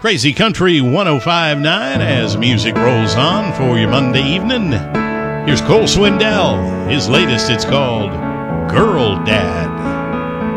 Crazy Country 105.9 as music rolls on for your Monday evening. Here's Cole Swindell. His latest, it's called Girl Dad.